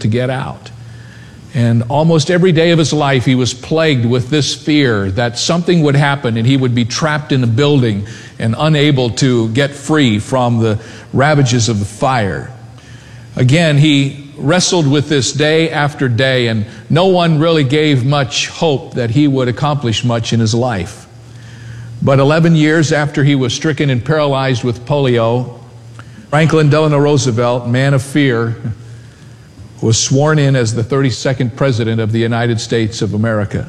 to get out. And almost every day of his life, he was plagued with this fear that something would happen and he would be trapped in a building and unable to get free from the ravages of the fire. Again, he wrestled with this day after day, and no one really gave much hope that he would accomplish much in his life. But 11 years after he was stricken and paralyzed with polio, Franklin Delano Roosevelt, man of fear, was sworn in as the 32nd President of the United States of America.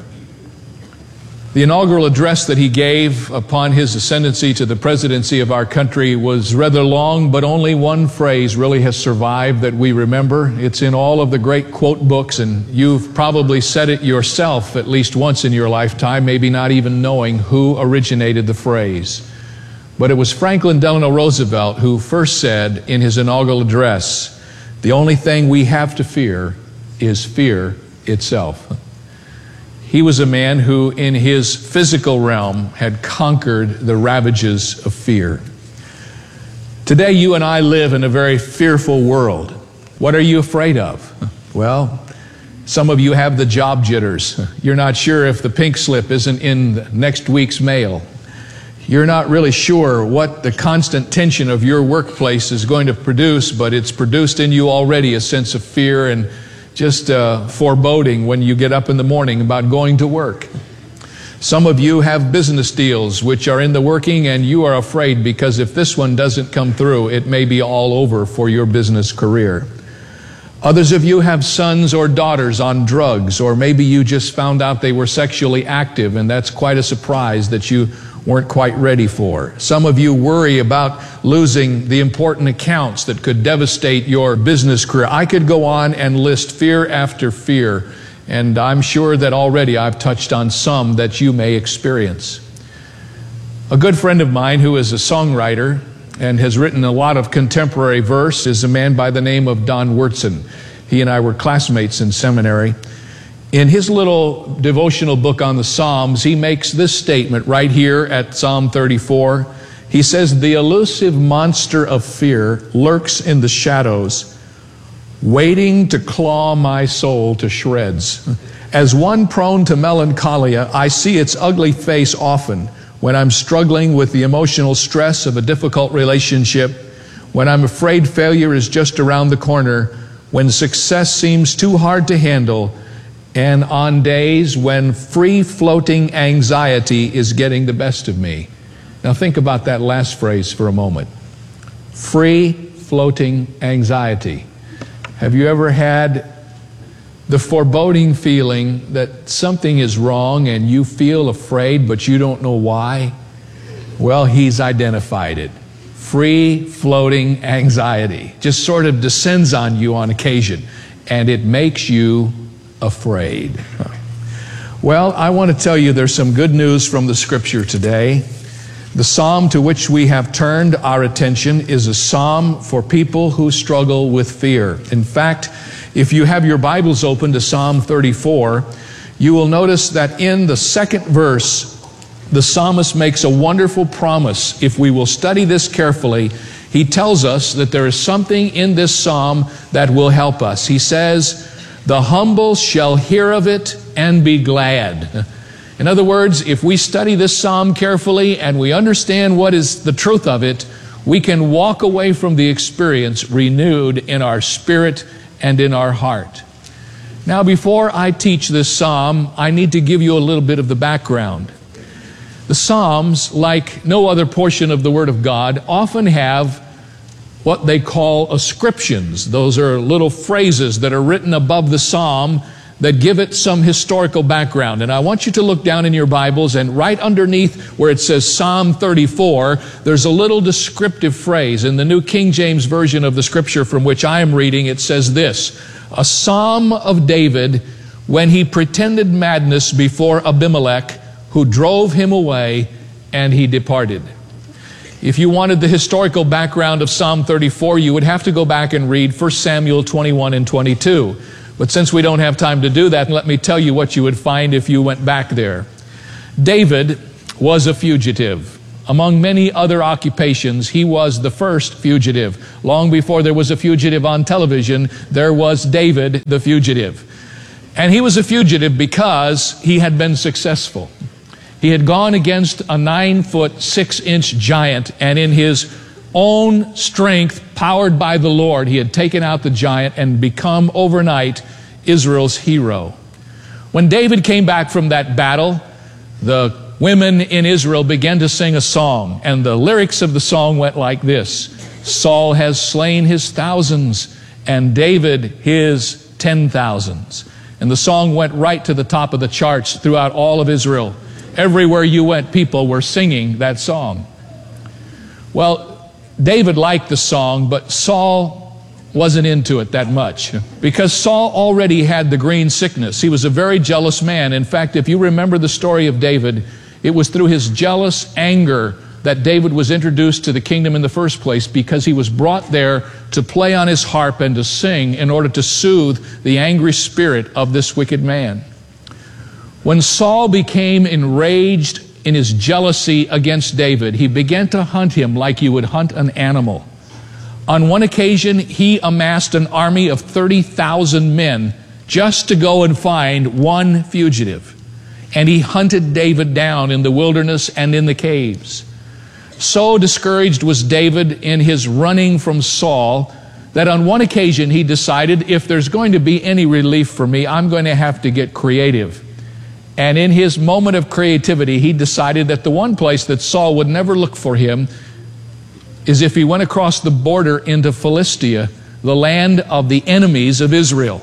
The inaugural address that he gave upon his ascendancy to the presidency of our country was rather long, but only one phrase really has survived that we remember. It's in all of the great quote books, and you've probably said it yourself at least once in your lifetime, maybe not even knowing who originated the phrase. But it was Franklin Delano Roosevelt who first said in his inaugural address, "The only thing we have to fear is fear itself." He was a man who, in his physical realm, had conquered the ravages of fear. Today, you and I live in a very fearful world. What are you afraid of? Well, some of you have the job jitters. You're not sure if the pink slip isn't in next week's mail. You're not really sure what the constant tension of your workplace is going to produce, but it's produced in you already a sense of fear and just foreboding when you get up in the morning about going to work. Some of you have business deals which are in the working, and you are afraid because if this one doesn't come through, it may be all over for your business career. Others of you have sons or daughters on drugs, or maybe you just found out they were sexually active, and that's quite a surprise that you weren't quite ready for. Some of you worry about losing the important accounts that could devastate your business career. I could go on and list fear after fear, and I'm sure that already I've touched on some that you may experience. A good friend of mine who is a songwriter and has written a lot of contemporary verse is a man by the name of Don Wurtson. He and I were classmates in seminary. In his little devotional book on the Psalms, he makes this statement right here at Psalm 34. He says, "The elusive monster of fear lurks in the shadows, waiting to claw my soul to shreds. As one prone to melancholia, I see its ugly face often when I'm struggling with the emotional stress of a difficult relationship, when I'm afraid failure is just around the corner, when success seems too hard to handle, and on days when free-floating anxiety is getting the best of me." Now think about that last phrase for a moment. Free-floating anxiety. Have you ever had the foreboding feeling that something is wrong and you feel afraid but you don't know why? Well, he's identified it. Free-floating anxiety just sort of descends on you on occasion, and it makes you afraid. Well, I want to tell you there's some good news from the Scripture today. The psalm to which we have turned our attention is a psalm for people who struggle with fear. In fact, if you have your Bibles open to Psalm 34, you will notice that in the second verse, the psalmist makes a wonderful promise. If we will study this carefully, he tells us that there is something in this psalm that will help us. He says, "The humble shall hear of it and be glad." In other words, if we study this psalm carefully and we understand what is the truth of it, we can walk away from the experience renewed in our spirit and in our heart. Now, before I teach this psalm, I need to give you a little bit of the background. The Psalms, like no other portion of the Word of God, often have what they call ascriptions. Those are little phrases that are written above the psalm that give it some historical background. And I want you to look down in your Bibles, and right underneath where it says Psalm 34, there's a little descriptive phrase. In the New King James Version of the Scripture from which I am reading, it says this: "A psalm of David when he pretended madness before Abimelech, who drove him away, and he departed." If you wanted the historical background of Psalm 34, you would have to go back and read 1 Samuel 21 and 22. But since we don't have time to do that, let me tell you what you would find if you went back there. David was a fugitive. Among many other occupations, he was the first fugitive. Long before there was a fugitive on television, there was David the fugitive. And he was a fugitive because he had been successful. He had gone against a 9-foot, 6-inch giant, and in his own strength, powered by the Lord, he had taken out the giant and become overnight Israel's hero. When David came back from that battle, the women in Israel began to sing a song, and the lyrics of the song went like this: Saul has slain his thousands, and David his 10,000s. And the song went right to the top of the charts throughout all of Israel. Everywhere you went, people were singing that song. Well, David liked the song, but Saul wasn't into it that much, because Saul already had the green sickness. He was a very jealous man. In fact, if you remember the story of David, it was through his jealous anger that David was introduced to the kingdom in the first place, because he was brought there to play on his harp and to sing in order to soothe the angry spirit of this wicked man. When Saul became enraged in his jealousy against David, he began to hunt him like you would hunt an animal. On one occasion, he amassed an army of 30,000 men just to go and find one fugitive. And he hunted David down in the wilderness and in the caves. So discouraged was David in his running from Saul that on one occasion he decided, if there's going to be any relief for me, I'm going to have to get creative. And in his moment of creativity, he decided that the one place that Saul would never look for him is if he went across the border into Philistia, the land of the enemies of Israel.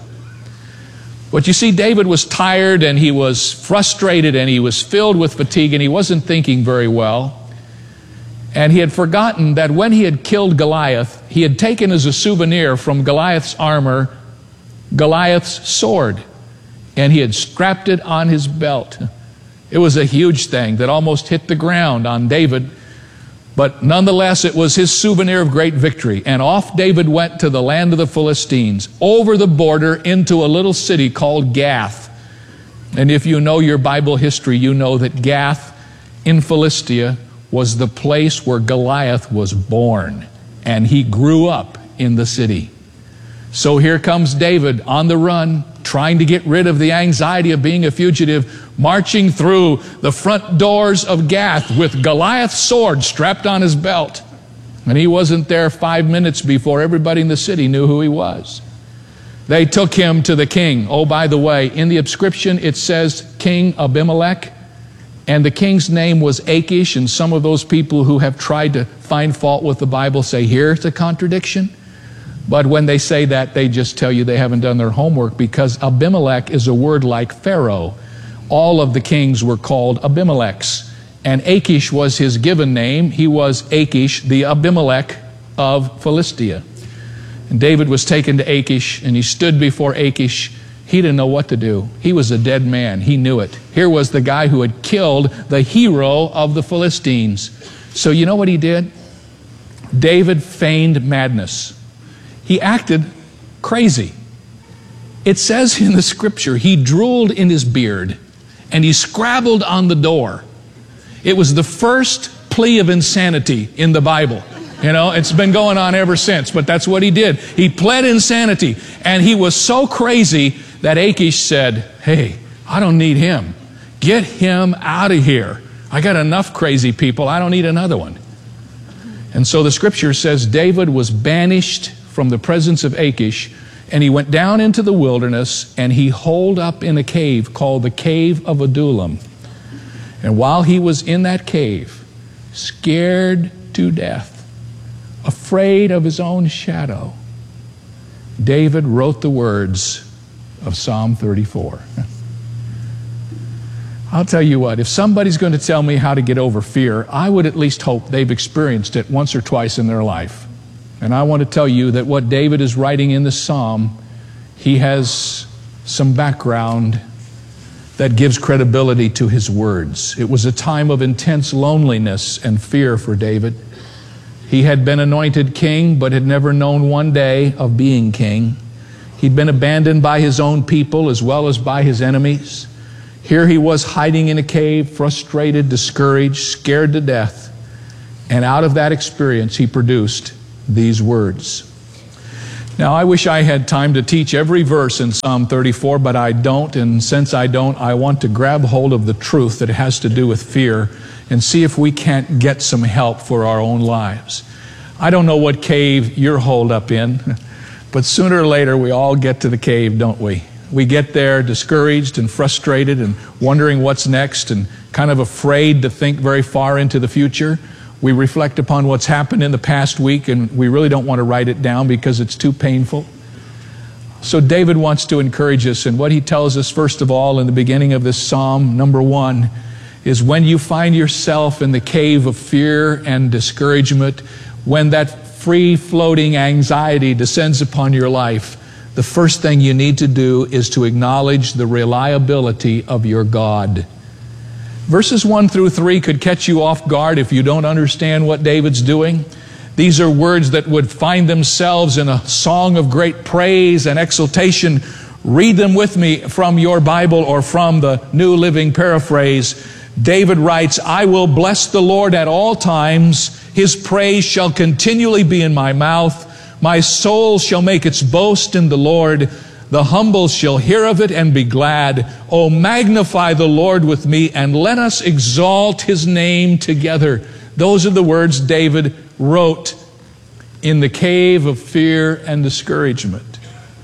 But you see, David was tired and he was frustrated and he was filled with fatigue and he wasn't thinking very well. And he had forgotten that when he had killed Goliath, he had taken as a souvenir from Goliath's armor Goliath's sword, and he had strapped it on his belt. It was a huge thing that almost hit the ground on David, but nonetheless it was his souvenir of great victory. And off David went to the land of the Philistines, over the border into a little city called Gath. And if you know your Bible history, you know that Gath in Philistia was the place where Goliath was born, and he grew up in the city. So here comes David on the run, trying to get rid of the anxiety of being a fugitive, marching through the front doors of Gath with Goliath's sword strapped on his belt. And he wasn't there 5 minutes before everybody in the city knew who he was. They took him to the king. Oh, by the way, in the inscription it says King Abimelech, and the king's name was Achish, and some of those people who have tried to find fault with the Bible say, here's a contradiction. But when they say that, they just tell you they haven't done their homework, because Abimelech is a word like Pharaoh. All of the kings were called Abimelechs, and Achish was his given name. He was Achish, the Abimelech of Philistia. And David was taken to Achish, and he stood before Achish. He didn't know what to do. He was a dead man. He knew it. Here was the guy who had killed the hero of the Philistines. So you know what he did? David feigned madness. He acted crazy. It says in the scripture, he drooled in his beard and he scrabbled on the door. It was the first plea of insanity in the Bible. You know, it's been going on ever since, but that's what he did. He pled insanity, and he was so crazy that Achish said, hey, I don't need him. Get him out of here. I got enough crazy people. I don't need another one. And so the scripture says David was banished from the presence of Achish, and he went down into the wilderness, and he holed up in a cave called the Cave of Adullam. And while he was in that cave, scared to death, afraid of his own shadow, David wrote the words of Psalm 34. I'll tell you what, if somebody's going to tell me how to get over fear, I would at least hope they've experienced it once or twice in their life. And I want to tell you that what David is writing in this psalm, he has some background that gives credibility to his words. It was a time of intense loneliness and fear for David. He had been anointed king, but had never known one day of being king. He'd been abandoned by his own people as well as by his enemies. Here he was hiding in a cave, frustrated, discouraged, scared to death. And out of that experience, he produced these words. Now, I wish I had time to teach every verse in Psalm 34, but I don't. And since I don't, I want to grab hold of the truth that has to do with fear and see if we can't get some help for our own lives. I don't know what cave you're holed up in, but sooner or later we all get to the cave, don't we? We get there discouraged and frustrated and wondering what's next and kind of afraid to think very far into the future. We reflect upon what's happened in the past week, and we really don't want to write it down because it's too painful. So David wants to encourage us, and what he tells us, first of all, in the beginning of this psalm, number 1, is when you find yourself in the cave of fear and discouragement, when that free-floating anxiety descends upon your life, the first thing you need to do is to acknowledge the reliability of your God. Verses 1 through 3 could catch you off guard if you don't understand what David's doing. These are words that would find themselves in a song of great praise and exultation. Read them with me from your Bible or from the New Living Paraphrase. David writes, I will bless the Lord at all times. His praise shall continually be in my mouth. My soul shall make its boast in the Lord. The humble shall hear of it and be glad. Oh, magnify the Lord with me, and let us exalt his name together. Those are the words David wrote in the cave of fear and discouragement.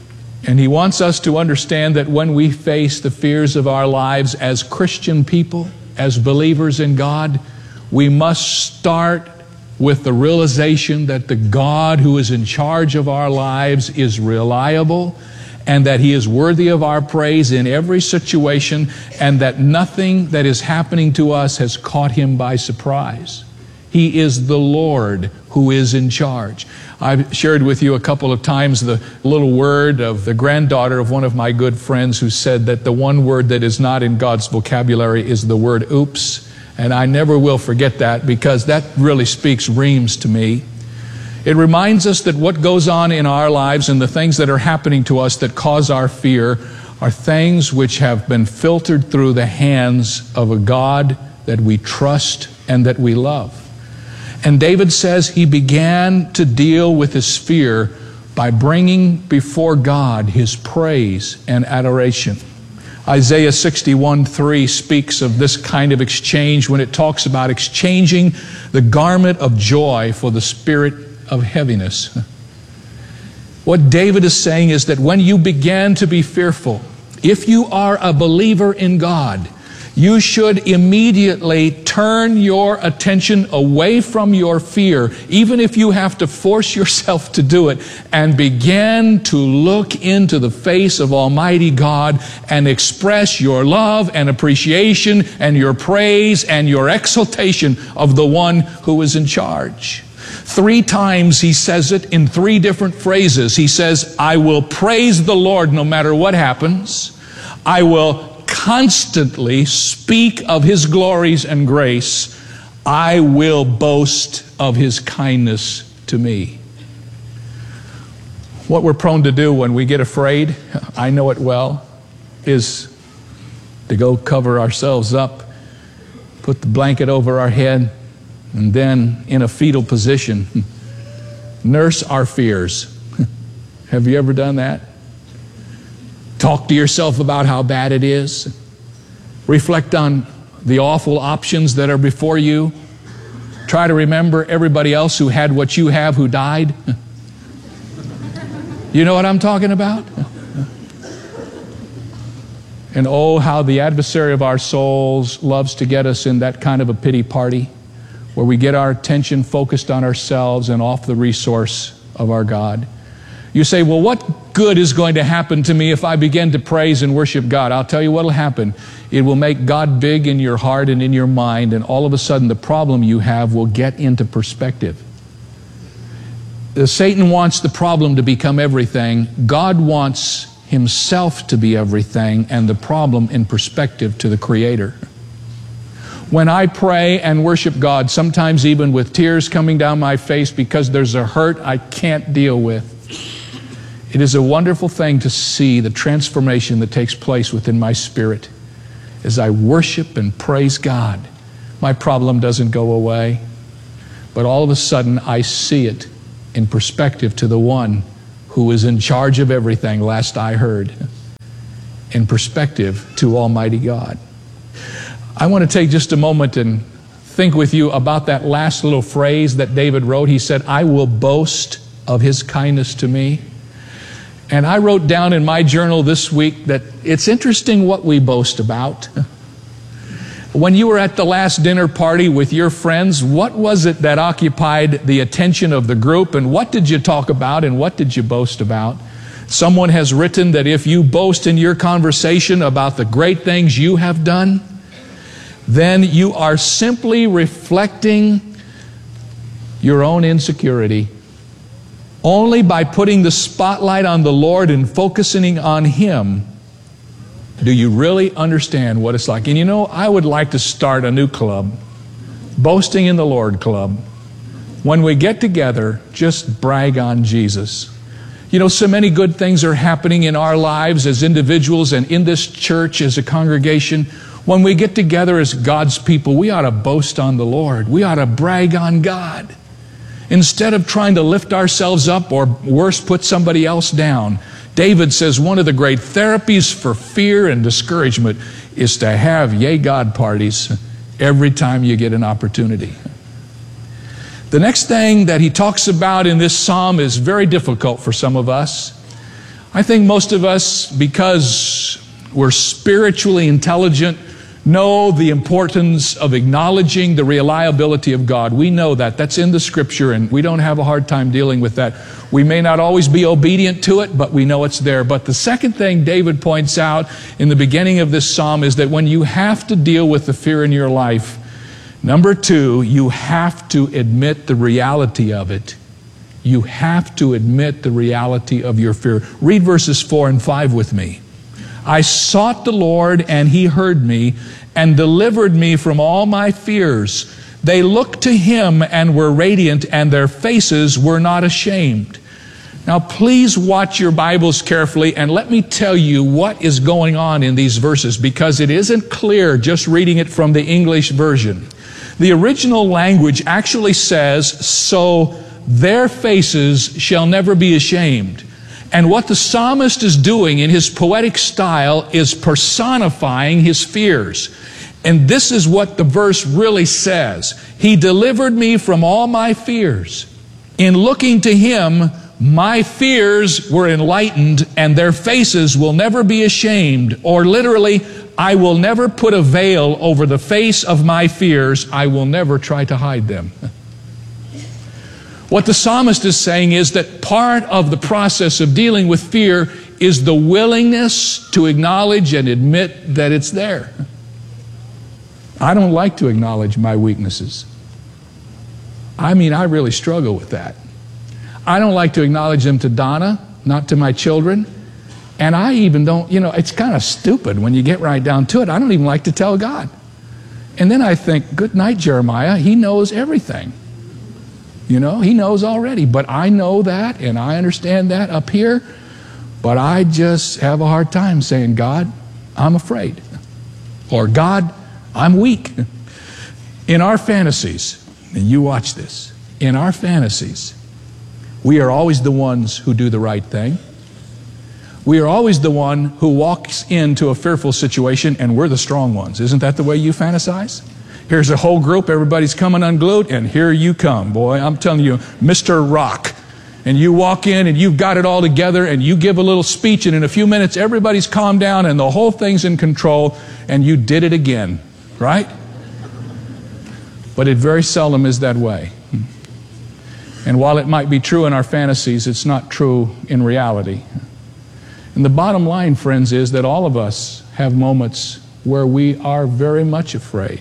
And he wants us to understand that when we face the fears of our lives as Christian people, as believers in God, we must start with the realization that the God who is in charge of our lives is reliable, and that he is worthy of our praise in every situation, and that nothing that is happening to us has caught him by surprise. He is the Lord who is in charge. I've shared with you a couple of times the little word of the granddaughter of one of my good friends who said that the one word that is not in God's vocabulary is the word oops. And I never will forget that, because that really speaks reams to me. It reminds us that what goes on in our lives and the things that are happening to us that cause our fear are things which have been filtered through the hands of a God that we trust and that we love. And David says he began to deal with his fear by bringing before God his praise and adoration. Isaiah 61:3 speaks of this kind of exchange when it talks about exchanging the garment of joy for the spirit of heaviness. What David is saying is that when you begin to be fearful, if you are a believer in God, you should immediately turn your attention away from your fear, even if you have to force yourself to do it, and begin to look into the face of Almighty God and express your love and appreciation and your praise and your exaltation of the one who is in charge. 3 times he says it in 3 different phrases. He says, I will praise the Lord no matter what happens. I will constantly speak of his glories and grace. I will boast of his kindness to me. What we're prone to do when we get afraid, I know it well, is to go cover ourselves up, put the blanket over our head, and then in a fetal position, nurse our fears. Have you ever done that? Talk to yourself about how bad it is. Reflect on the awful options that are before you. Try to remember everybody else who had what you have who died. You know what I'm talking about? And oh, how the adversary of our souls loves to get us in that kind of a pity party where we get our attention focused on ourselves and off the resource of our God. You say, well, what good is going to happen to me if I begin to praise and worship God? I'll tell you what will happen. It will make God big in your heart and in your mind, and all of a sudden the problem you have will get into perspective. Satan wants the problem to become everything. God wants himself to be everything, and the problem in perspective to the Creator. When I pray and worship God, sometimes even with tears coming down my face because there's a hurt I can't deal with, it is a wonderful thing to see the transformation that takes place within my spirit. As I worship and praise God, my problem doesn't go away. But all of a sudden, I see it in perspective to the one who is in charge of everything, last I heard, in perspective to Almighty God. I want to take just a moment and think with you about that last little phrase that David wrote. He said, I will boast of his kindness to me. And I wrote down in my journal this week that it's interesting what we boast about. When you were at the last dinner party with your friends, what was it that occupied the attention of the group, and what did you talk about, and what did you boast about? Someone has written that if you boast in your conversation about the great things you have done, then you are simply reflecting your own insecurity. Only by putting the spotlight on the Lord and focusing on Him do you really understand what it's like. And you know, I would like to start a new club, Boasting in the Lord Club. When we get together, just brag on Jesus. You know, so many good things are happening in our lives as individuals and in this church as a congregation. When we get together as God's people, we ought to boast on the Lord. We ought to brag on God. Instead of trying to lift ourselves up or worse, put somebody else down. David says one of the great therapies for fear and discouragement is to have yay God parties every time you get an opportunity. The next thing that he talks about in this psalm is very difficult for some of us. I think most of us, because we're spiritually intelligent, know the importance of acknowledging the reliability of God. We know that. That's in the Scripture, and we don't have a hard time dealing with that. We may not always be obedient to it, but we know it's there. But the second thing David points out in the beginning of this psalm is that when you have to deal with the fear in your life, number two, you have to admit the reality of it. You have to admit the reality of your fear. Read verses 4 and 5 with me. I sought the Lord, and He heard me and delivered me from all my fears. They looked to Him and were radiant, and their faces were not ashamed. Now, please watch your Bibles carefully, and let me tell you what is going on in these verses, because it isn't clear just reading it from the English version. The original language actually says, so their faces shall never be ashamed. And what the psalmist is doing in his poetic style is personifying his fears. And this is what the verse really says. He delivered me from all my fears. In looking to Him, my fears were enlightened, and their faces will never be ashamed. Or literally, I will never put a veil over the face of my fears. I will never try to hide them. What the psalmist is saying is that part of the process of dealing with fear is the willingness to acknowledge and admit that it's there. I don't like to acknowledge my weaknesses. I mean, I really struggle with that. I don't like to acknowledge them to Donna, not to my children. And I even don't, it's kind of stupid when you get right down to it. I don't even like to tell God. And then I think, good night, Jeremiah. He knows everything. He knows already. But I know that, and I understand that up here. But I just have a hard time saying, God, I'm afraid. Or, God, I'm weak. In our fantasies, and you watch this, in our fantasies, we are always the ones who do the right thing. We are always the one who walks into a fearful situation, and we're the strong ones. Isn't that the way you fantasize? Here's a whole group, everybody's coming unglued, and here you come, boy. I'm telling you, Mr. Rock. And you walk in, and you've got it all together, and you give a little speech, and in a few minutes, everybody's calmed down, and the whole thing's in control, and you did it again, right? But it very seldom is that way. And while it might be true in our fantasies, it's not true in reality. And the bottom line, friends, is that all of us have moments where we are very much afraid.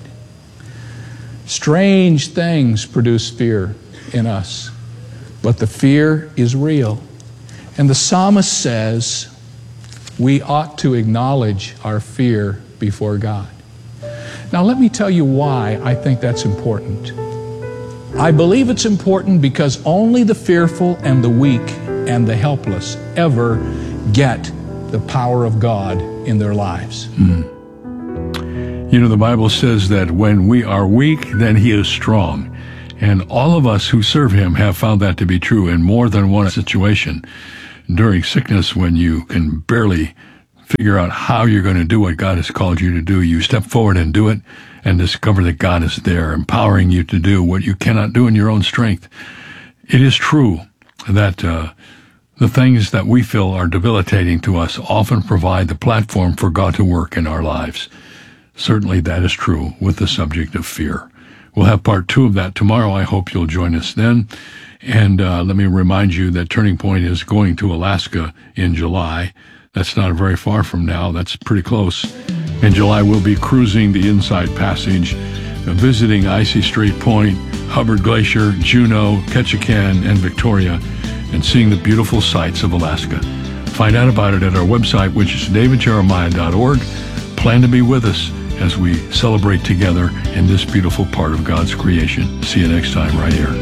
Strange things produce fear in us, but the fear is real. And the psalmist says we ought to acknowledge our fear before God. Now, let me tell you why I think that's important. I believe it's important because only the fearful and the weak and the helpless ever get the power of God in their lives. The Bible says that when we are weak, then He is strong. And all of us who serve him have found that to be true in more than one situation. During sickness, when you can barely figure out how you're going to do what God has called you to do, you step forward and do it and discover that God is there, empowering you to do what you cannot do in your own strength. It is true that the things that we feel are debilitating to us often provide the platform for God to work in our lives. Certainly that is true with the subject of fear. We'll have part 2 of that tomorrow. I hope you'll join us then. And let me remind you that Turning Point is going to Alaska in July. That's not very far from now. That's pretty close. In July, we'll be cruising the Inside Passage, visiting Icy Strait Point, Hubbard Glacier, Juneau, Ketchikan, and Victoria, and seeing the beautiful sights of Alaska. Find out about it at our website, which is davidjeremiah.org. Plan to be with us as we celebrate together in this beautiful part of God's creation. See you next time right here.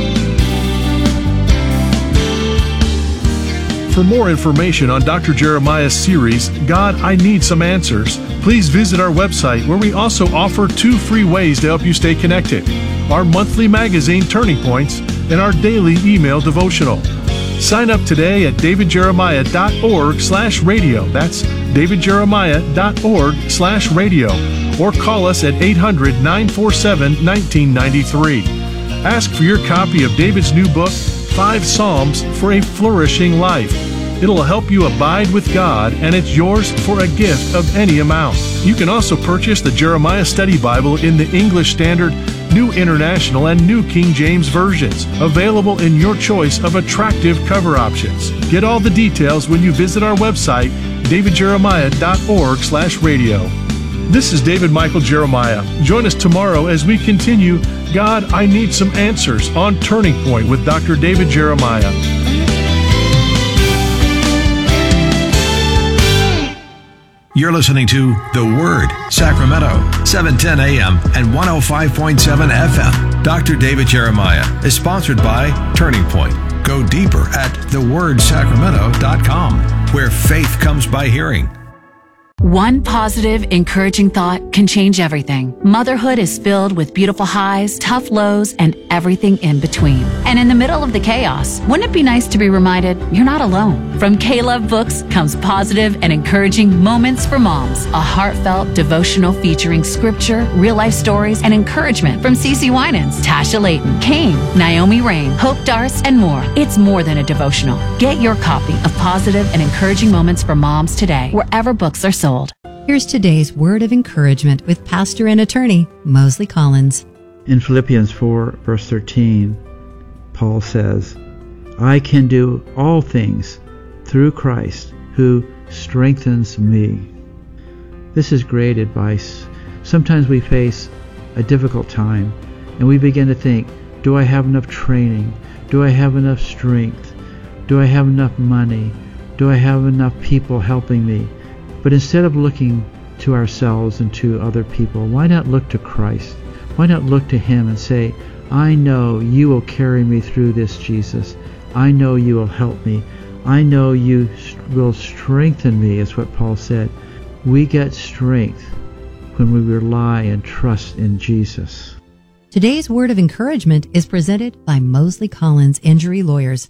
For more information on Dr. Jeremiah's series, God, I Need Some Answers, please visit our website, where we also offer 2 free ways to help you stay connected: our monthly magazine, Turning Points, and our daily email devotional. Sign up today at davidjeremiah.org/radio. That's davidjeremiah.org/radio. Or call us at 800-947-1993. Ask for your copy of David's new book, 5 Psalms for a Flourishing Life. It'll help you abide with God, and it's yours for a gift of any amount. You can also purchase the Jeremiah Study Bible in the English Standard, New International, and New King James versions, available in your choice of attractive cover options. Get all the details when you visit our website, davidjeremiah.org/radio. This is David Michael Jeremiah. Join us tomorrow as we continue God, I Need Some Answers on Turning Point with Dr. David Jeremiah. You're listening to The Word, Sacramento, 710 AM and 105.7 FM. Dr. David Jeremiah is sponsored by Turning Point. Go deeper at thewordsacramento.com, where faith comes by hearing. One positive, encouraging thought can change everything. Motherhood is filled with beautiful highs, tough lows, and everything in between. And in the middle of the chaos, wouldn't it be nice to be reminded you're not alone? From K-Love Books comes positive and encouraging Moments for Moms, a heartfelt devotional featuring scripture, real-life stories, and encouragement from CeCe Winans, Tasha Layton, Kane, Naomi Rain, Hope Darce, and more. It's more than a devotional. Get your copy of Positive and Encouraging Moments for Moms today, wherever books are sold. Here's today's word of encouragement with pastor and attorney Mosley Collins. In Philippians 4, verse 13, Paul says, I can do all things through Christ who strengthens me. This is great advice. Sometimes we face a difficult time and we begin to think, do I have enough training? Do I have enough strength? Do I have enough money? Do I have enough people helping me? But instead of looking to ourselves and to other people, why not look to Christ? Why not look to Him and say, I know you will carry me through this, Jesus. I know you will help me. I know you will strengthen me, is what Paul said. We get strength when we rely and trust in Jesus. Today's word of encouragement is presented by Mosley Collins Injury Lawyers,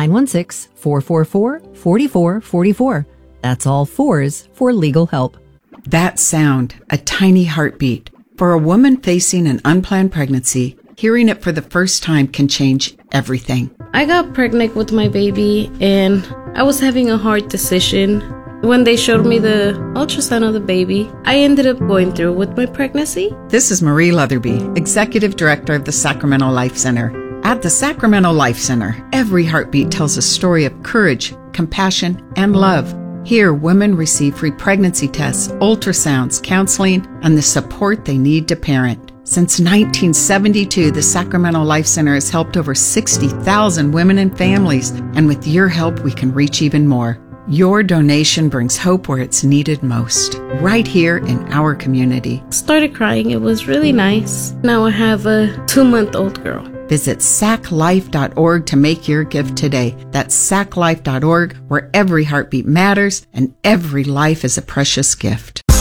916-444-4444. That's all 4s for legal help. That sound, a tiny heartbeat. For a woman facing an unplanned pregnancy, hearing it for the first time can change everything. I got pregnant with my baby and I was having a hard decision. When they showed me the ultrasound of the baby, I ended up going through with my pregnancy. This is Marie Leatherby, Executive Director of the Sacramento Life Center. At the Sacramento Life Center, every heartbeat tells a story of courage, compassion, and love. Here, women receive free pregnancy tests, ultrasounds, counseling, and the support they need to parent. Since 1972, the Sacramento Life Center has helped over 60,000 women and families, and with your help, we can reach even more. Your donation brings hope where it's needed most, right here in our community. Started crying. It was really nice. Now I have a 2-month-old girl. Visit saclife.org to make your gift today. That's saclife.org, where every heartbeat matters and every life is a precious gift.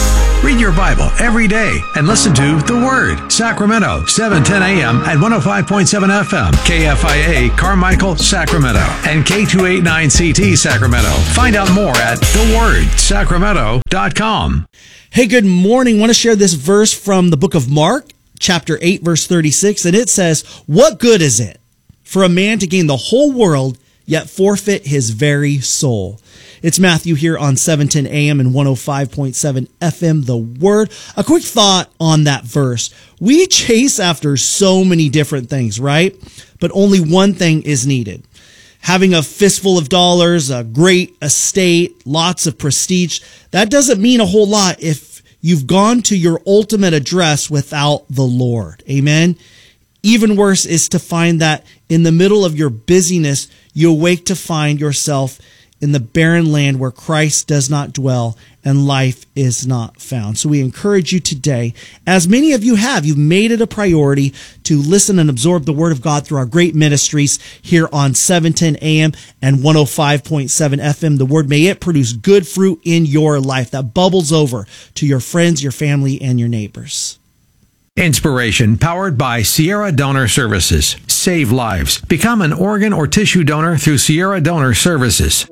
Read your Bible every day and listen to The Word, Sacramento, 710 a.m. and 105.7 FM, KFIA, Carmichael, Sacramento, and K289CT, Sacramento. Find out more at thewordsacramento.com. Hey, good morning. I want to share this verse from the book of Mark, chapter 8, verse 36, and it says, "What good is it for a man to gain the whole world, yet forfeit his very soul?" It's Matthew here on 710 AM and 105.7 FM, The Word. A quick thought on that verse. We chase after so many different things, right? But only one thing is needed. Having a fistful of dollars, a great estate, lots of prestige, that doesn't mean a whole lot if you've gone to your ultimate address without the Lord. Amen? Even worse is to find that in the middle of your busyness, you awake to find yourself in the barren land where Christ does not dwell and life is not found. So we encourage you today, as many of you have, you've made it a priority to listen and absorb the Word of God through our great ministries here on 710 AM and 105.7 FM. The Word, may it produce good fruit in your life that bubbles over to your friends, your family, and your neighbors. Inspiration powered by Sierra Donor Services. Save lives. Become an organ or tissue donor through Sierra Donor Services.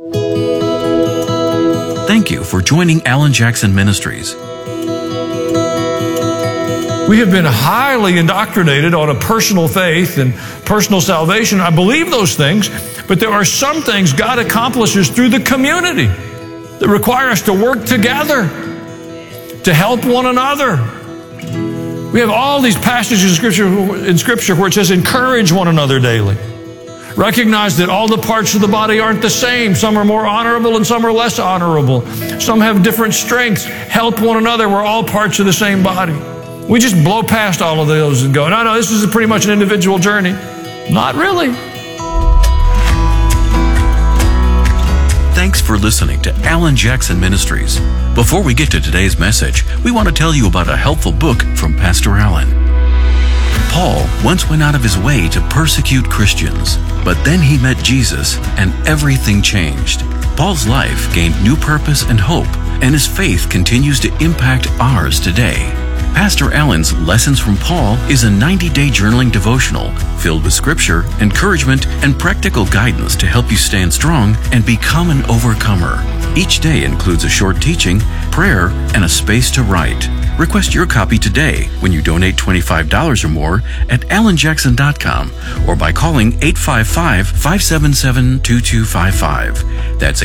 Thank you for joining Alan Jackson Ministries. We have been highly indoctrinated on a personal faith and personal salvation. I believe those things, but there are some things God accomplishes through the community that require us to work together to help one another. We have all these passages in Scripture where it says, encourage one another daily. Recognize that all the parts of the body aren't the same. Some are more honorable and some are less honorable. Some have different strengths. Help one another. We're all parts of the same body. We just blow past all of those and go, no, this is pretty much an individual journey. Not really. Thanks for listening to Alan Jackson Ministries. Before we get to today's message, we want to tell you about a helpful book from Pastor Alan. Paul once went out of his way to persecute Christians, but then he met Jesus and everything changed. Paul's life gained new purpose and hope, and his faith continues to impact ours today. Pastor Alan's Lessons from Paul is a 90-day journaling devotional filled with scripture, encouragement, and practical guidance to help you stand strong and become an overcomer. Each day includes a short teaching, prayer, and a space to write. Request your copy today when you donate $25 or more at alanjackson.com or by calling 855-577-2255. That's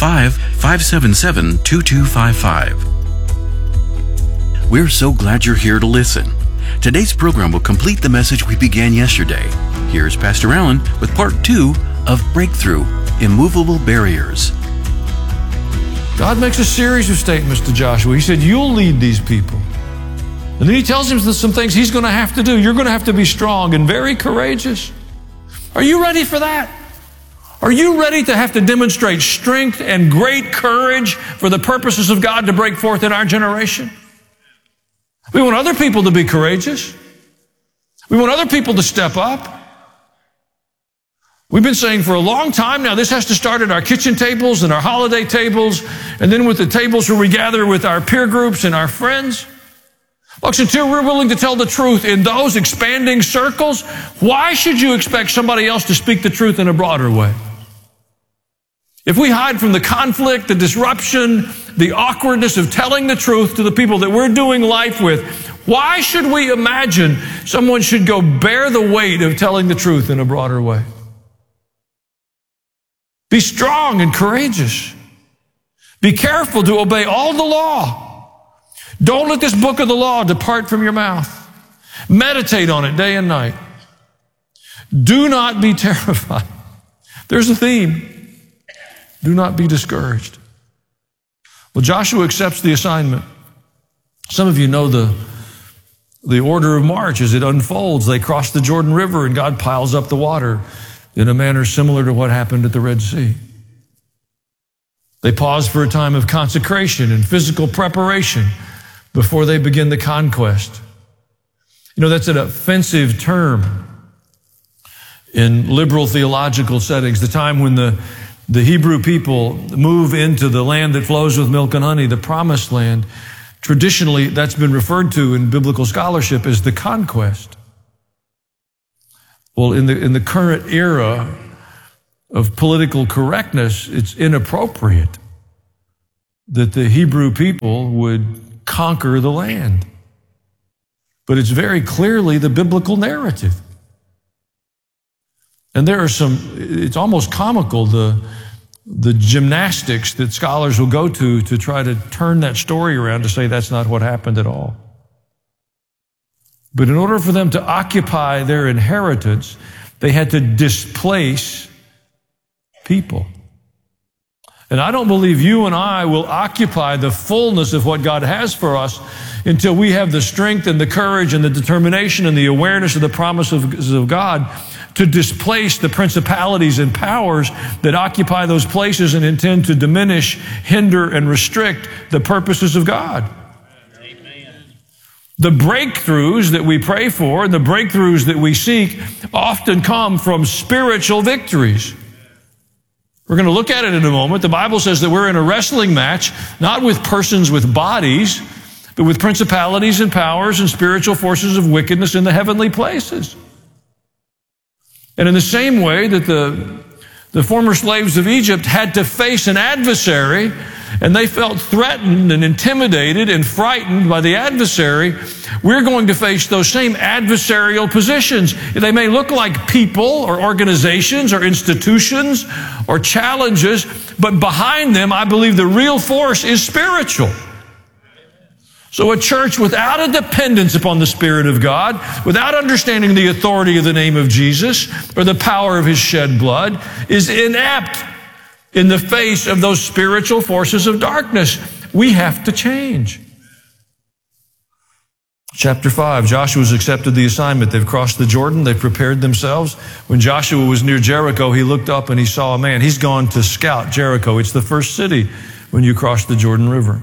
855-577-2255. We're so glad you're here to listen. Today's program will complete the message we began yesterday. Here's Pastor Alan with part 2 of Breakthrough, Immovable Barriers. God makes a series of statements to Joshua. He said, you'll lead these people. And then he tells him some things he's going to have to do. You're going to have to be strong and very courageous. Are you ready for that? Are you ready to have to demonstrate strength and great courage for the purposes of God to break forth in our generation? We want other people to be courageous. We want other people to step up. We've been saying for a long time now, this has to start at our kitchen tables and our holiday tables, and then with the tables where we gather with our peer groups and our friends. Look, until we're willing to tell the truth in those expanding circles, why should you expect somebody else to speak the truth in a broader way? If we hide from the conflict, the disruption, the awkwardness of telling the truth to the people that we're doing life with, why should we imagine someone should go bear the weight of telling the truth in a broader way? Be strong and courageous. Be careful to obey all the law. Don't let this book of the law depart from your mouth. Meditate on it day and night. Do not be terrified. There's a theme. Do not be discouraged. Well, Joshua accepts the assignment. Some of you know the order of march as it unfolds. They cross the Jordan River and God piles up the water in a manner similar to what happened at the Red Sea. They pause for a time of consecration and physical preparation before they begin the conquest. You know, that's an offensive term in liberal theological settings, the time when the Hebrew people move into the land that flows with milk and honey, the promised land. Traditionally, that's been referred to in biblical scholarship as the conquest. Well, in the current era of political correctness, it's inappropriate that the Hebrew people would conquer the land. But it's very clearly the biblical narrative. And there are it's almost comical, the gymnastics that scholars will go to try to turn that story around to say that's not what happened at all. But in order for them to occupy their inheritance, they had to displace people. And I don't believe you and I will occupy the fullness of what God has for us until we have the strength and the courage and the determination and the awareness of the promises of God to displace the principalities and powers that occupy those places and intend to diminish, hinder, and restrict the purposes of God. The breakthroughs that we pray for and the breakthroughs that we seek often come from spiritual victories. We're going to look at it in a moment. The Bible says that we're in a wrestling match, not with persons with bodies, but with principalities and powers and spiritual forces of wickedness in the heavenly places. And in the same way that the former slaves of Egypt had to face an adversary, and they felt threatened and intimidated and frightened by the adversary, we're going to face those same adversarial positions. They may look like people or organizations or institutions or challenges, but behind them, I believe the real force is spiritual. So a church without a dependence upon the Spirit of God, without understanding the authority of the name of Jesus or the power of His shed blood, is inept in the face of those spiritual forces of darkness. We have to change. Chapter 5, Joshua's accepted the assignment. They've crossed the Jordan. They've prepared themselves. When Joshua was near Jericho, he looked up and he saw a man. He's gone to scout Jericho. It's the first city when you cross the Jordan River.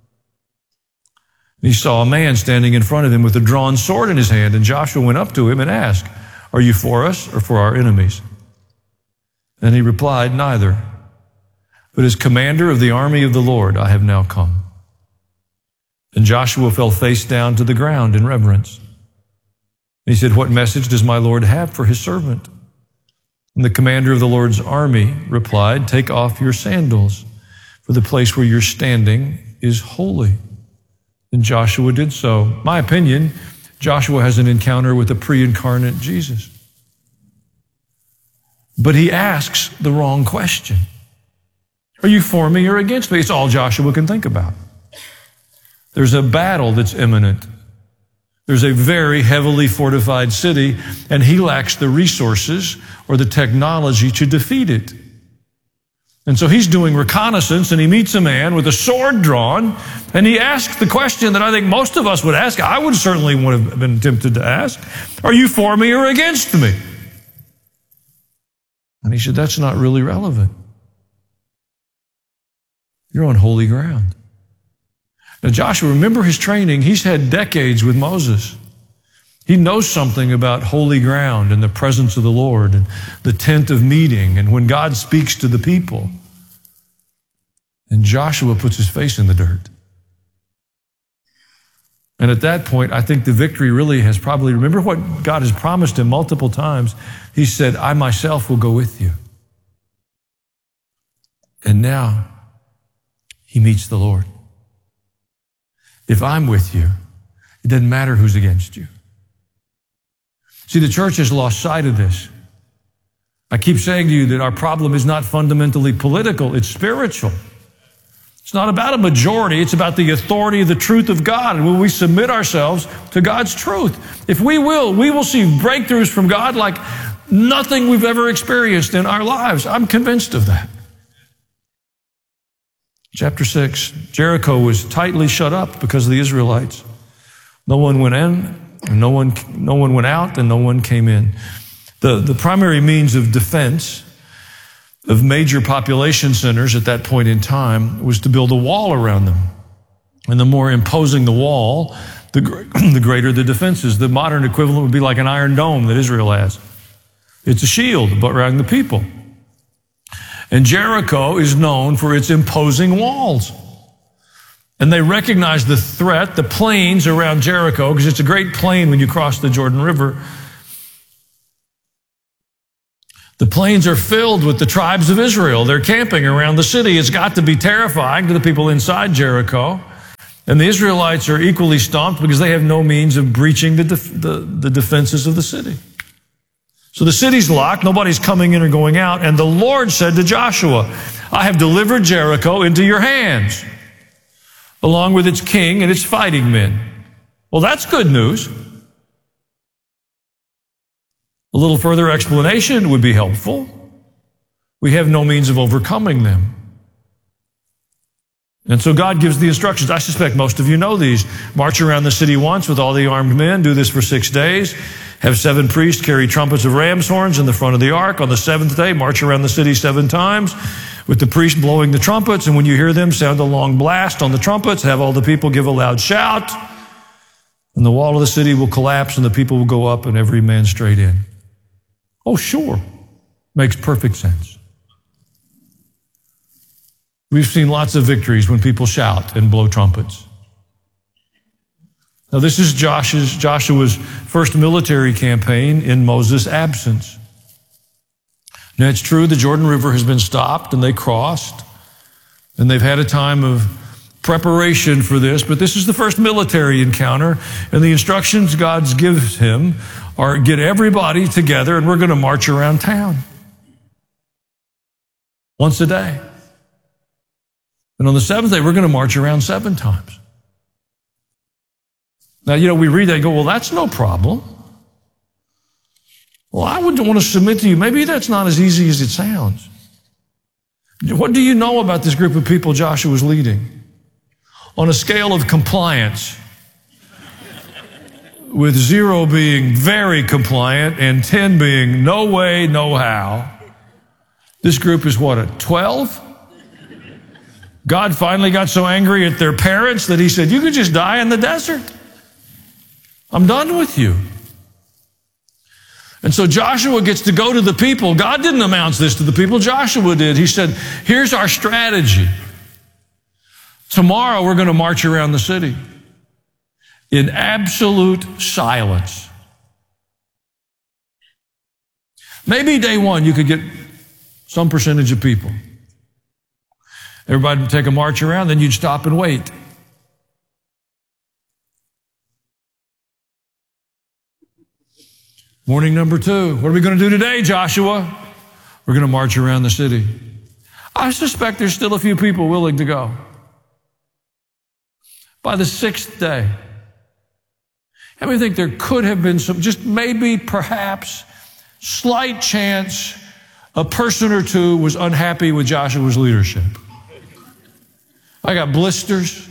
He saw a man standing in front of him with a drawn sword in his hand, and Joshua went up to him and asked, "Are you for us or for our enemies?" And he replied, "Neither. But as commander of the army of the Lord, I have now come." And Joshua fell face down to the ground in reverence. And he said, "What message does my Lord have for his servant?" And the commander of the Lord's army replied, "Take off your sandals, for the place where you're standing is holy." And Joshua did so. My opinion, Joshua has an encounter with the pre-incarnate Jesus. But he asks the wrong question. Are you for me or against me? It's all Joshua can think about. There's a battle that's imminent. There's a very heavily fortified city, and he lacks the resources or the technology to defeat it. And so he's doing reconnaissance, and he meets a man with a sword drawn, and he asks the question that I think most of us would ask. I would certainly would have been tempted to ask, "Are you for me or against me?" And he said, "That's not really relevant. You're on holy ground." Now Joshua, remember his training. He's had decades with Moses. He knows something about holy ground and the presence of the Lord and the tent of meeting and when God speaks to the people. And Joshua puts his face in the dirt. And at that point, I think the victory really has probably, remember what God has promised him multiple times. He said, "I myself will go with you." And now he meets the Lord. If I'm with you, it doesn't matter who's against you. See, the church has lost sight of this. I keep saying to you that our problem is not fundamentally political, it's spiritual. It's not about a majority, it's about the authority of the truth of God. And when we submit ourselves to God's truth, if we will see breakthroughs from God like nothing we've ever experienced in our lives. I'm convinced of that. Chapter 6, Jericho was tightly shut up because of the Israelites. No one went in, and no one went out, and no one came in. The primary means of defense of major population centers at that point in time was to build a wall around them. And the more imposing the wall, the greater the defenses. The modern equivalent would be like an iron dome that Israel has. It's a shield around the people. And Jericho is known for its imposing walls. And they recognized the threat, the plains around Jericho, because it's a great plain when you cross the Jordan River. The plains are filled with the tribes of Israel. They're camping around the city. It's got to be terrifying to the people inside Jericho. And the Israelites are equally stumped because they have no means of breaching the defenses of the city. So the city's locked. Nobody's coming in or going out. And the Lord said to Joshua, I have delivered Jericho into your hands, along with its king and its fighting men. Well, that's good news. A little further explanation would be helpful. We have no means of overcoming them. And so God gives the instructions. I suspect most of you know these. March around the city once with all the armed men. Do this for 6 days. Have 7 priests carry trumpets of ram's horns in the front of the ark. On the 7th day, march around the city 7 times with the priest blowing the trumpets. And when you hear them, sound a long blast on the trumpets. Have all the people give a loud shout. And the wall of the city will collapse and the people will go up and every man straight in. Oh, sure. Makes perfect sense. We've seen lots of victories when people shout and blow trumpets. Now, this is Joshua's first military campaign in Moses' absence. Now, it's true the Jordan River has been stopped and they crossed, and they've had a time of preparation for this, but this is the first military encounter, and the instructions God gives him are get everybody together and we're going to march around town once a day. And on the 7th day, we're going to march around 7 times. Now, we read that and go, well, that's no problem. Well, I would want to submit to you, maybe that's not as easy as it sounds. What do you know about this group of people Joshua was leading? On a scale of compliance, with 0 being very compliant and 10 being no way, no how, this group is what, a 12? God finally got so angry at their parents that he said, you could just die in the desert. I'm done with you. And so Joshua gets to go to the people. God didn't announce this to the people. Joshua did. He said, here's our strategy. Tomorrow we're going to march around the city in absolute silence. Maybe day 1 you could get some percentage of people. Everybody would take a march around, then you'd stop and wait. Morning number 2. What are we going to do today, Joshua? We're going to march around the city. I suspect there's still a few people willing to go. By the 6th day, how many think there could have been some, just maybe, perhaps, slight chance a person or two was unhappy with Joshua's leadership? I got blisters.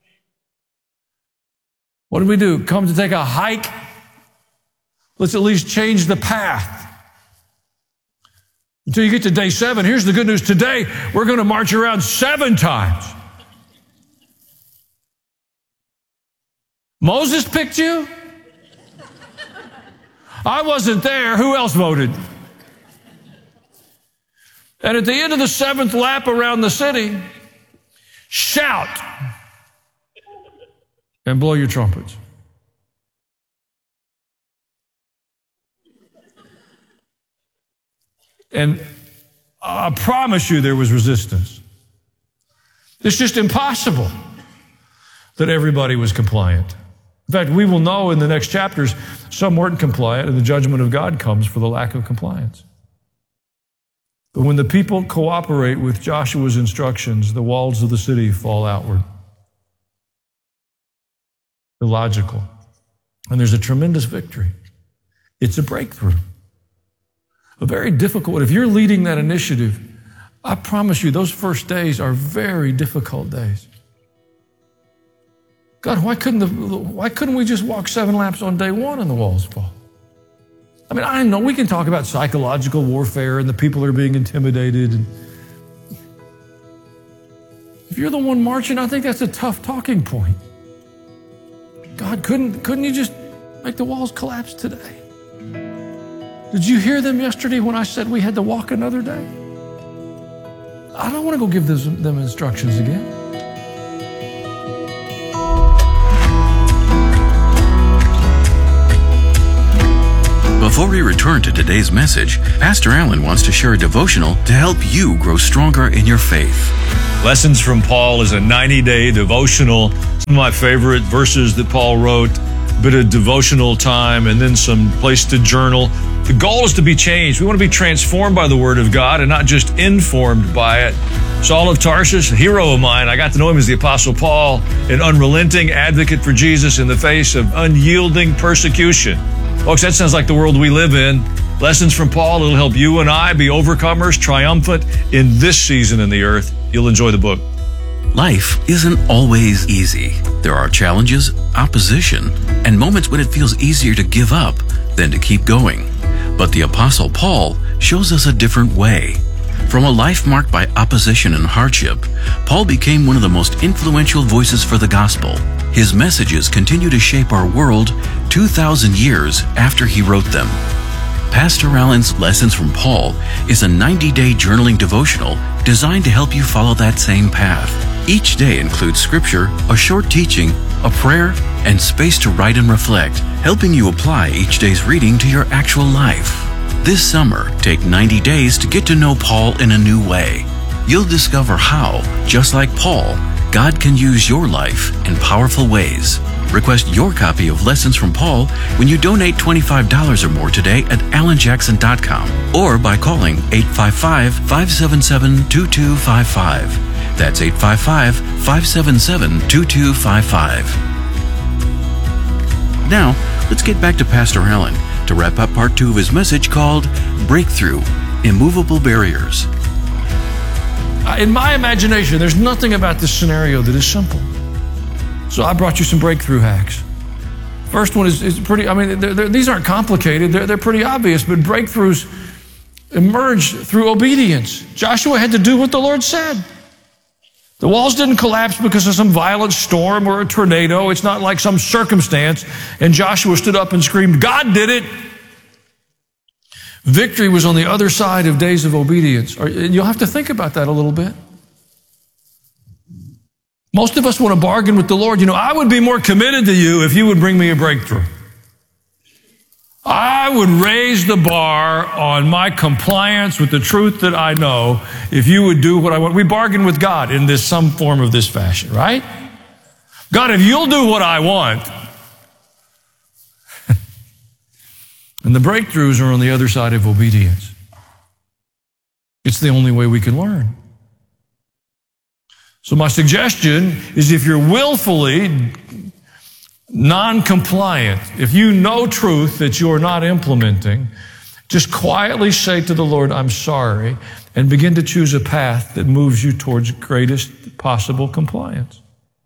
What did we do? Come to take a hike? Let's at least change the path. Until you get to day 7, here's the good news. Today, we're going to march around 7 times. Moses picked you? I wasn't there. Who else voted? And at the end of the 7th lap around the city, shout and blow your trumpets. And I promise you there was resistance. It's just impossible that everybody was compliant. In fact, we will know in the next chapters some weren't compliant, and the judgment of God comes for the lack of compliance. But when the people cooperate with Joshua's instructions, the walls of the city fall outward. Illogical. And there's a tremendous victory. It's a breakthrough. A very difficult one. If you're leading that initiative, I promise you those first days are very difficult days. God, why couldn't we just walk 7 laps on day 1 and the walls fall? I mean, I know we can talk about psychological warfare and the people are being intimidated. And if you're the one marching, I think that's a tough talking point. God, couldn't you just make the walls collapse today? Did you hear them yesterday when I said we had to walk another day? I don't want to go give them instructions again. Before we return to today's message, Pastor Allen wants to share a devotional to help you grow stronger in your faith. Lessons from Paul is a 90-day devotional. Some of my favorite verses that Paul wrote, a bit of devotional time, and then some place to journal. The goal is to be changed. We want to be transformed by the Word of God and not just informed by it. Saul of Tarsus, a hero of mine, I got to know him as the Apostle Paul, an unrelenting advocate for Jesus in the face of unyielding persecution. Folks, that sounds like the world we live in. Lessons from Paul, it'll help you and I be overcomers, triumphant in this season in the earth. You'll enjoy the book. Life isn't always easy. There are challenges, opposition, and moments when it feels easier to give up than to keep going. But the Apostle Paul shows us a different way. From a life marked by opposition and hardship, Paul became one of the most influential voices for the gospel. His messages continue to shape our world 2,000 years after he wrote them. Pastor Allen's Lessons from Paul is a 90-day journaling devotional designed to help you follow that same path. Each day includes scripture, a short teaching, a prayer, and space to write and reflect, helping you apply each day's reading to your actual life. This summer, take 90 days to get to know Paul in a new way. You'll discover how, just like Paul, God can use your life in powerful ways. Request your copy of Lessons from Paul when you donate $25 or more today at allenjackson.com or by calling 855-577-2255. That's 855-577-2255. Now, let's get back to Pastor Allen to wrap up part 2 of his message called Breakthrough, Immovable Barriers. In my imagination, there's nothing about this scenario that is simple. So I brought you some breakthrough hacks. First one is pretty, these aren't complicated. They're pretty obvious, but breakthroughs emerge through obedience. Joshua had to do what the Lord said. The walls didn't collapse because of some violent storm or a tornado. It's not like some circumstance. And Joshua stood up and screamed, God did it. Victory was on the other side of days of obedience. You'll have to think about that a little bit. Most of us want to bargain with the Lord. I would be more committed to you if you would bring me a breakthrough. I would raise the bar on my compliance with the truth that I know if you would do what I want. We bargain with God in some form of this fashion, right? God, if you'll do what I want. And the breakthroughs are on the other side of obedience. It's the only way we can learn. So my suggestion is if you're willfully non-compliant, if you know truth that you're not implementing, just quietly say to the Lord, I'm sorry, and begin to choose a path that moves you towards greatest possible compliance.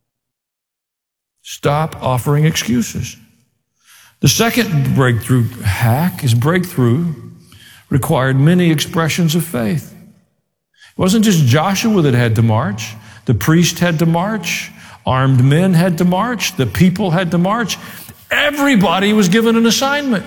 Stop offering excuses. The second breakthrough hack is breakthrough required many expressions of faith. It wasn't just Joshua that had to march. The priest had to march. Armed men had to march. The people had to march. Everybody was given an assignment.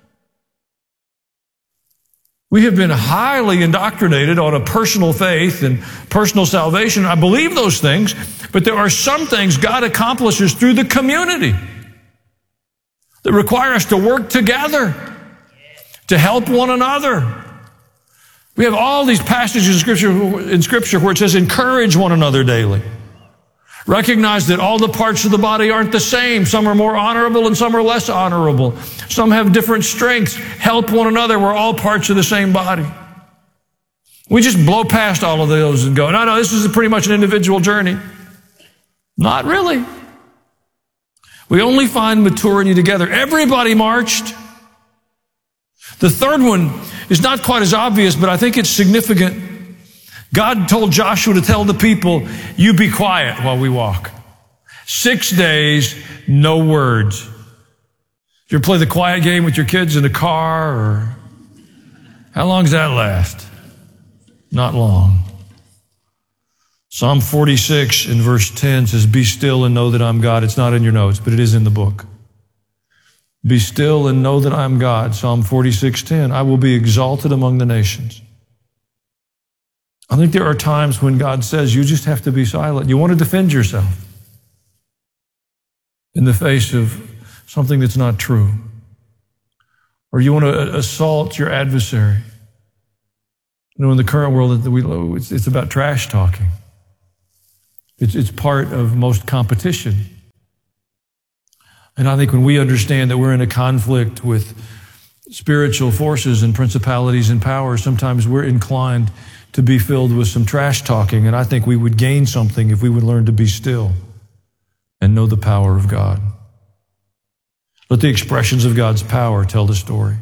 We have been highly indoctrinated on a personal faith and personal salvation. I believe those things, but there are some things God accomplishes through the community that require us to work together, to help one another. We have all these passages in Scripture where it says, encourage one another daily. Recognize that all the parts of the body aren't the same. Some are more honorable and some are less honorable. Some have different strengths. Help one another. We're all parts of the same body. We just blow past all of those and go, no, this is pretty much an individual journey. Not really. We only find maturity together. Everybody marched. The third one is not quite as obvious, but I think it's significant. God told Joshua to tell the people, you be quiet while we walk. 6 days, no words. You ever play the quiet game with your kids in the car? Or how long does that last? Not long. Psalm 46 in verse 10 says, be still and know that I'm God. It's not in your notes, but it is in the book. Be still and know that I'm God. Psalm 46:10. I will be exalted among the nations. I think there are times when God says you just have to be silent. You want to defend yourself in the face of something that's not true. or you want to assault your adversary. You know, in the current world, it's about trash talking. It's part of most competition. And I think when we understand that we're in a conflict with spiritual forces and principalities and powers, sometimes we're inclined to be filled with some trash talking. And I think we would gain something if we would learn to be still and know the power of God. Let the expressions of God's power tell the story.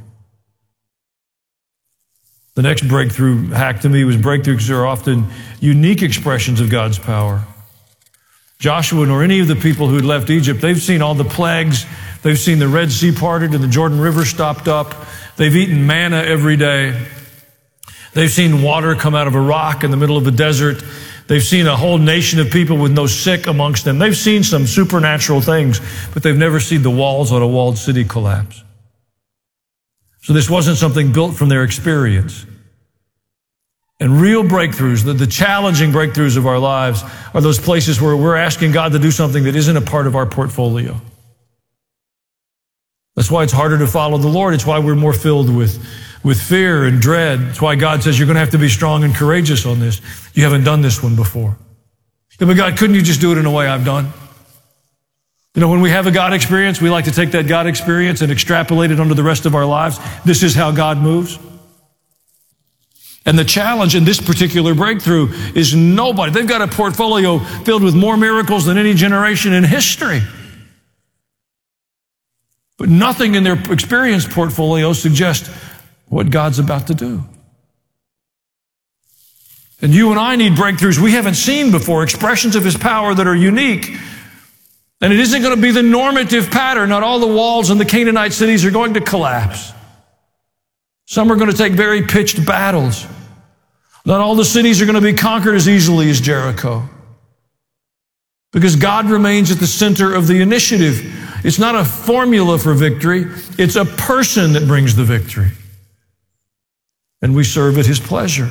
The next breakthrough hack to me was breakthrough because there are often unique expressions of God's power. Joshua nor any of the people who had left Egypt, they've seen all the plagues. They've seen the Red Sea parted and the Jordan River stopped up. They've eaten manna every day. They've seen water come out of a rock in the middle of a desert. They've seen a whole nation of people with no sick amongst them. They've seen some supernatural things, but they've never seen the walls on a walled city collapse. So this wasn't something built from their experience. And real breakthroughs, the challenging breakthroughs of our lives, are those places where we're asking God to do something that isn't a part of our portfolio. That's why it's harder to follow the Lord. It's why we're more filled with fear and dread. It's why God says you're going to have to be strong and courageous on this. You haven't done this one before. Yeah, but God, couldn't you just do it in a way I've done? You know, when we have a God experience, we like to take that God experience and extrapolate it onto the rest of our lives. This is how God moves. And the challenge in this particular breakthrough is nobody. They've got a portfolio filled with more miracles than any generation in history. But nothing in their experience portfolio suggests what God's about to do. And you and I need breakthroughs we haven't seen before, expressions of His power that are unique. And it isn't going to be the normative pattern. Not all the walls in the Canaanite cities are going to collapse. Some are going to take very pitched battles. Not all the cities are going to be conquered as easily as Jericho. Because God remains at the center of the initiative. It's not a formula for victory. It's a person that brings the victory. And we serve at His pleasure.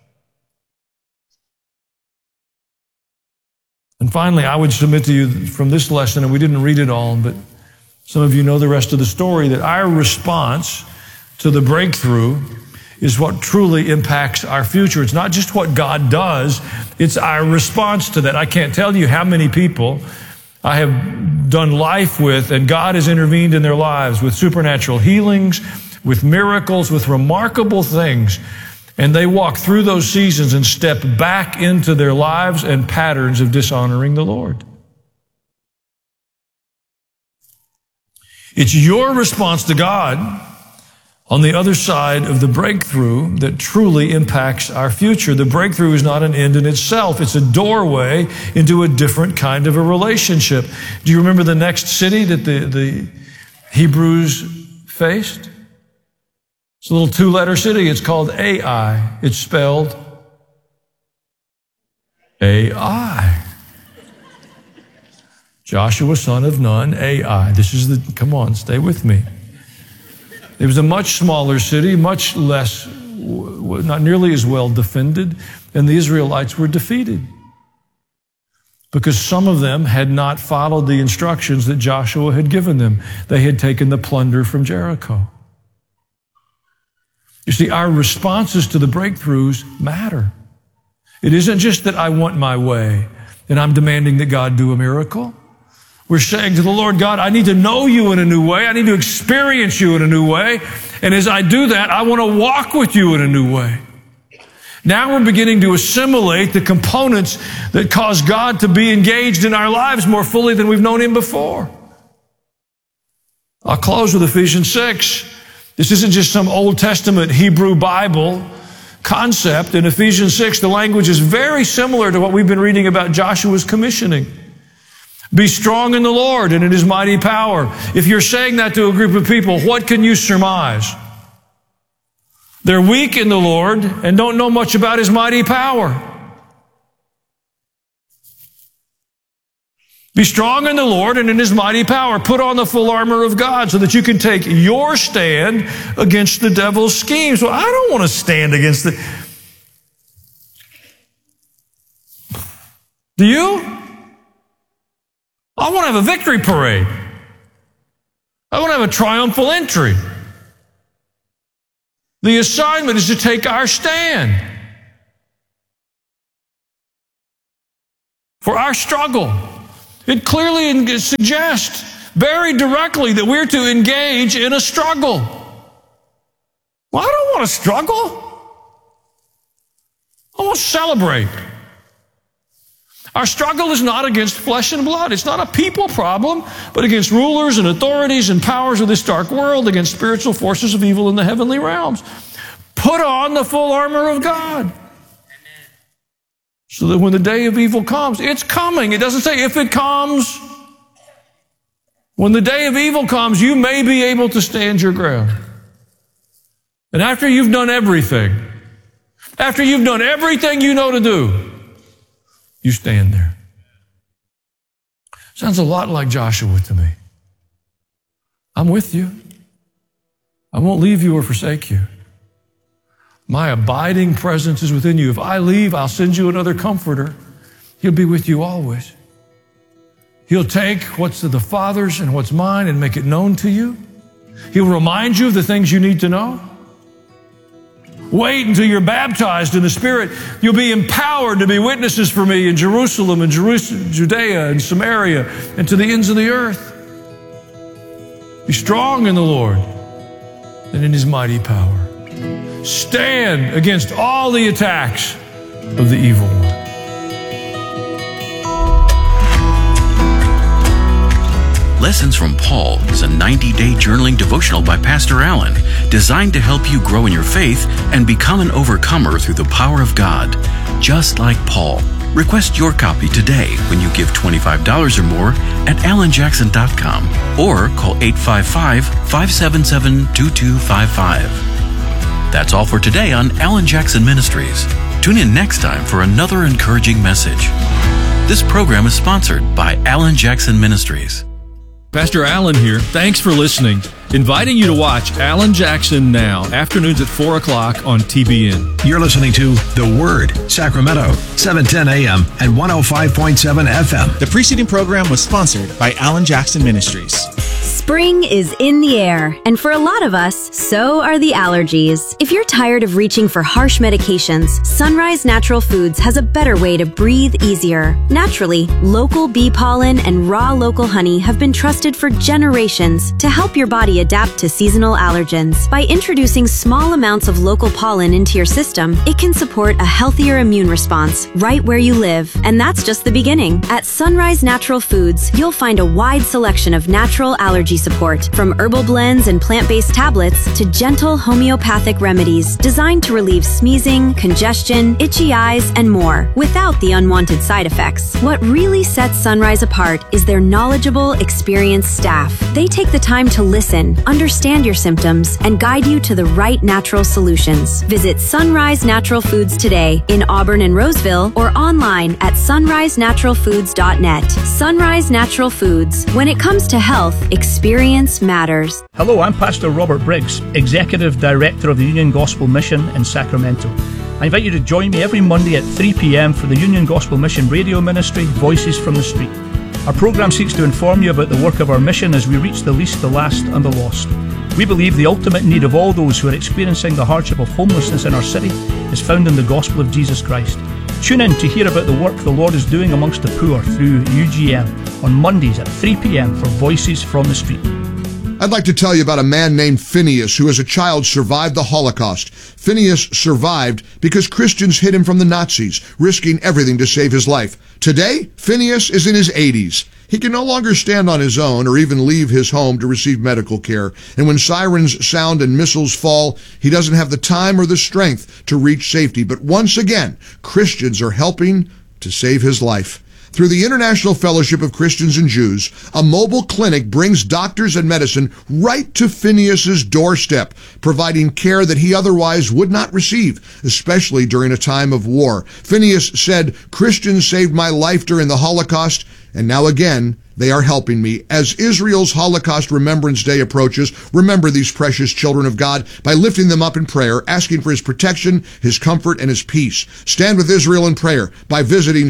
And finally, I would submit to you from this lesson, and we didn't read it all, but some of you know the rest of the story, that our response to the breakthrough is what truly impacts our future. It's not just what God does, it's our response to that. I can't tell you how many people I have done life with, and God has intervened in their lives with supernatural healings, with miracles, with remarkable things. And they walk through those seasons and step back into their lives and patterns of dishonoring the Lord. It's your response to God on the other side of the breakthrough that truly impacts our future. The breakthrough is not an end in itself. It's a doorway into a different kind of a relationship. Do you remember the next city that the Hebrews faced? It's a little two-letter city. It's called Ai. It's spelled Ai. Joshua, son of Nun, Ai. Come on, stay with me. It was a much smaller city, much less, not nearly as well defended, and the Israelites were defeated because some of them had not followed the instructions that Joshua had given them. They had taken the plunder from Jericho. You see, our responses to the breakthroughs matter. It isn't just that I want my way and I'm demanding that God do a miracle. We're saying to the Lord, God, I need to know you in a new way. I need to experience you in a new way. And as I do that, I want to walk with you in a new way. Now we're beginning to assimilate the components that cause God to be engaged in our lives more fully than we've known Him before. I'll close with Ephesians 6. This isn't just some Old Testament Hebrew Bible concept. In Ephesians 6, the language is very similar to what we've been reading about Joshua's commissioning. Be strong in the Lord and in His mighty power. If you're saying that to a group of people, what can you surmise? They're weak in the Lord and don't know much about His mighty power. Be strong in the Lord and in His mighty power. Put on the full armor of God so that you can take your stand against the devil's schemes. Well, I don't want to stand against the... Do you? I want to have a victory parade. I want to have a triumphal entry. The assignment is to take our stand for our struggle. It clearly suggests very directly that we're to engage in a struggle. Well, I don't want to struggle. I want to celebrate. Our struggle is not against flesh and blood. It's not a people problem, but against rulers and authorities and powers of this dark world, against spiritual forces of evil in the heavenly realms. Put on the full armor of God. So that when the day of evil comes, it's coming. It doesn't say if it comes. When the day of evil comes, you may be able to stand your ground. And after you've done everything, after you've done everything you know to do, you stand there. Sounds a lot like Joshua to me. I'm with you. I won't leave you or forsake you. My abiding presence is within you. If I leave, I'll send you another comforter. He'll be with you always. He'll take what's of the Father's and what's mine and make it known to you. He'll remind you of the things you need to know. Wait until you're baptized in the Spirit. You'll be empowered to be witnesses for me in Jerusalem and Judea and Samaria and to the ends of the earth. Be strong in the Lord and in His mighty power. Stand against all the attacks of the evil one. Lessons from Paul is a 90-day journaling devotional by Pastor Allen, designed to help you grow in your faith and become an overcomer through the power of God, just like Paul. Request your copy today when you give $25 or more at allenjackson.com or call 855-577-2255. That's all for today on Alan Jackson Ministries. Tune in next time for another encouraging message. This program is sponsored by Alan Jackson Ministries. Pastor Allen here. Thanks for listening. Inviting you to watch Alan Jackson Now, afternoons at 4 o'clock on TBN. You're listening to The Word, Sacramento, 710 AM and 105.7 FM. The preceding program was sponsored by Alan Jackson Ministries. Spring is in the air, and for a lot of us, so are the allergies. If you're tired of reaching for harsh medications, Sunrise Natural Foods has a better way to breathe easier. Naturally, local bee pollen and raw local honey have been trusted for generations to help your body adapt to seasonal allergens. By introducing small amounts of local pollen into your system, it can support a healthier immune response right where you live. And that's just the beginning. At Sunrise Natural Foods, you'll find a wide selection of natural allergy support, from herbal blends and plant-based tablets to gentle homeopathic remedies designed to relieve sneezing, congestion, itchy eyes, and more without the unwanted side effects. What really sets Sunrise apart is their knowledgeable, experienced staff. They take the time to listen, understand your symptoms, and guide you to the right natural solutions. Visit Sunrise Natural Foods today in Auburn and Roseville or online at sunrisenaturalfoods.net. Sunrise Natural Foods. When it comes to health, experience matters. Hello, I'm Pastor Robert Briggs, Executive Director of the Union Gospel Mission in Sacramento. I invite you to join me every Monday at 3 p.m. for the Union Gospel Mission radio ministry, Voices from the Street. Our program seeks to inform you about the work of our mission as we reach the least, the last, and the lost. We believe the ultimate need of all those who are experiencing the hardship of homelessness in our city is found in the gospel of Jesus Christ. Tune in to hear about the work the Lord is doing amongst the poor through UGM on Mondays at 3 p.m. for Voices from the Street. I'd like to tell you about a man named Phineas who as a child survived the Holocaust. Phineas survived because Christians hid him from the Nazis, risking everything to save his life. Today, Phineas is in his 80s. He can no longer stand on his own or even leave his home to receive medical care. And when sirens sound and missiles fall, he doesn't have the time or the strength to reach safety. But once again, Christians are helping to save his life. Through the International Fellowship of Christians and Jews, a mobile clinic brings doctors and medicine right to Phineas's doorstep, providing care that he otherwise would not receive, especially during a time of war. Phineas said, "Christians saved my life during the Holocaust, and now again, they are helping me." As Israel's Holocaust Remembrance Day approaches, remember these precious children of God by lifting them up in prayer, asking for His protection, His comfort, and His peace. Stand with Israel in prayer by visiting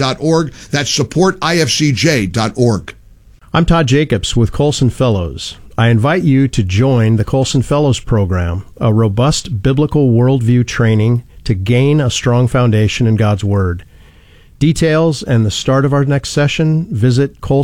supportifcj.org. That's supportifcj.org. I'm Todd Jacobs with Colson Fellows. I invite you to join the Colson Fellows Program, a robust biblical worldview training to gain a strong foundation in God's Word. Details and the start of our next session, visit